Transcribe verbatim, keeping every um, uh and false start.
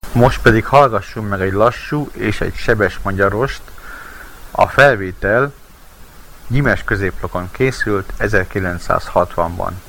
Most pedig hallgassunk meg egy lassú és egy sebes magyarost. A felvétel Gyimes középlakon készült ezerkilencszázhatvanban.